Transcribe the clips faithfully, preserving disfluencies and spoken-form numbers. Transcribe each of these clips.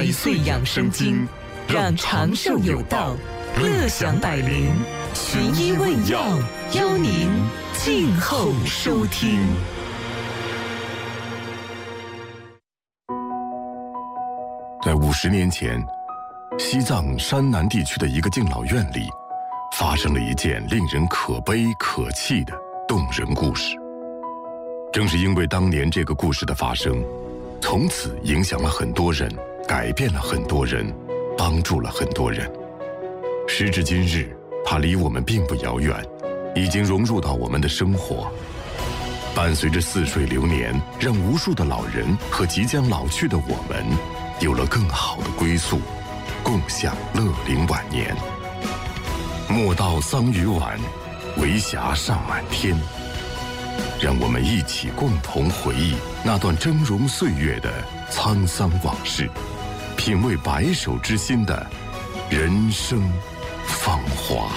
百岁养生经，让长寿有道，乐享百龄。寻医问药，邀您静候收听。 在五十年前，西藏山南地区的一个敬老院里，发生了一件令人可悲可泣的动人故事。正是因为当年这个故事的发生，从此影响了很多人，改变了很多人，帮助了很多人。时至今日，它离我们并不遥远，已经融入到我们的生活。伴随着似水流年，让无数的老人和即将老去的我们有了更好的归宿，共享乐龄晚年。莫道桑榆晚，为霞尚满天。让我们一起共同回忆那段峥嵘岁月的沧桑往事，品味白首之心的人生芳华。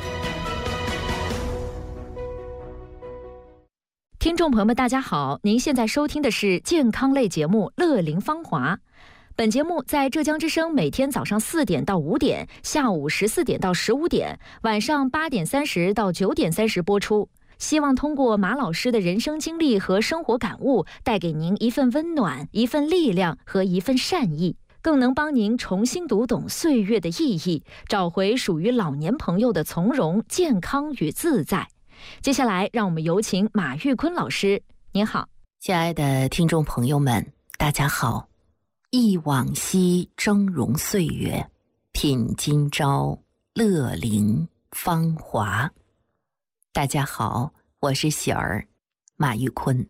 听众朋友们大家好，您现在收听的是健康类节目《乐龄芳华》。本节目在浙江之声每天早上四点到五点，下午十四点到十五点，晚上八点三十到九点三十播出。希望通过马老师的人生经历和生活感悟，带给您一份温暖、一份力量和一份善意，更能帮您重新读懂岁月的意义，找回属于老年朋友的从容、健康与自在。接下来，让我们有请马玉坤老师。您好， 亲爱的听众朋友们，大家好。忆往昔峥嵘岁月，品今朝乐龄芳华。大家好，我是喜儿，马玉坤。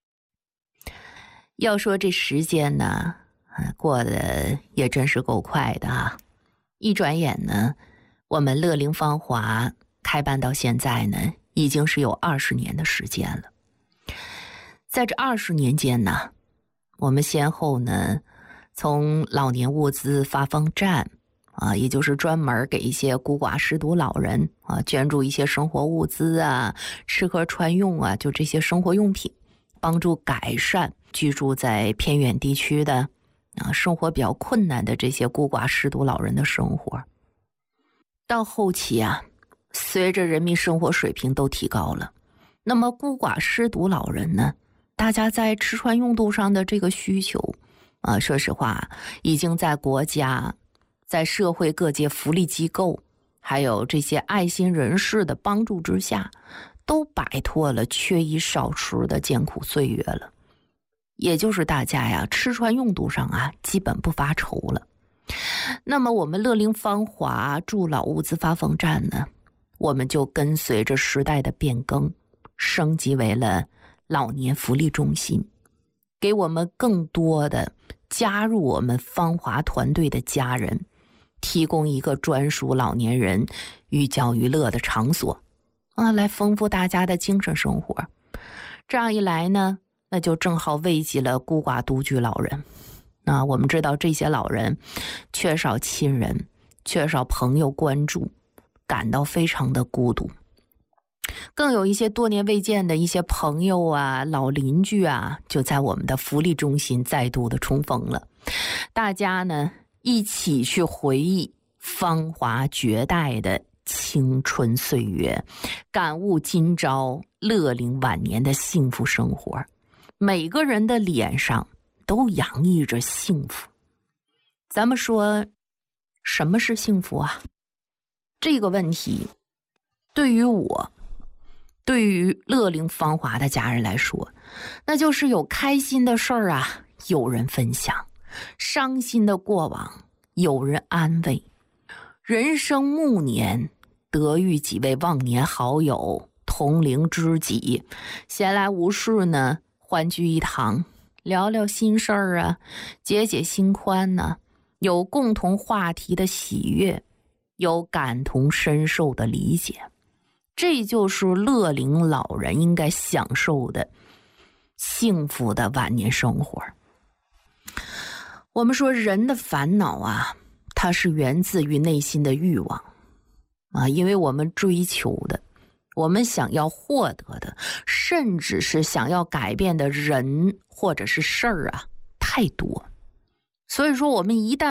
要说这时间呢，过得也真是够快的啊！一转眼呢，我们乐龄芳华开办到现在呢，已经是有二十年的时间了。在这二十年间呢，我们先后呢，从老年物资发放站啊，也就是专门给一些孤寡失独老人啊捐助一些生活物资啊、吃喝穿用啊，就这些生活用品，帮助改善居住在偏远地区的啊生活比较困难的这些孤寡失独老人的生活。到后期啊，随着人民生活水平都提高了，那么孤寡失独老人呢，大家在吃穿用度上的这个需求啊，说实话，已经在国家、在社会各界福利机构，还有这些爱心人士的帮助之下，都摆脱了缺衣少食的艰苦岁月了。也就是大家呀，吃穿用度上啊，基本不发愁了。那么我们乐龄芳华助老物资发放站呢，我们就跟随着时代的变更，升级为了老年福利中心，给我们更多的加入我们芳华团队的家人提供一个专属老年人寓教于乐的场所啊，来丰富大家的精神生活。这样一来呢，那就正好慰藉了孤寡独居老人。那我们知道这些老人缺少亲人，缺少朋友关注，感到非常的孤独。更有一些多年未见的一些朋友啊、老邻居啊，就在我们的福利中心再度的重逢了。大家呢一起去回忆芳华绝代的青春岁月，感悟今朝乐龄晚年的幸福生活。每个人的脸上都洋溢着幸福。咱们说，什么是幸福啊？这个问题对于我，对于乐龄芳华的家人来说，那就是有开心的事儿啊，有人分享；伤心的过往，有人安慰。人生暮年，得遇几位忘年好友、同龄知己，闲来无事呢，欢聚一堂，聊聊心事儿啊，解解心宽呢、啊，有共同话题的喜悦，有感同身受的理解。这就是乐龄老人应该享受的幸福的晚年生活。我们说人的烦恼啊，它是源自于内心的欲望啊，因为我们追求的，我们想要获得的，甚至是想要改变的人或者是事儿啊，太多。所以说我们一旦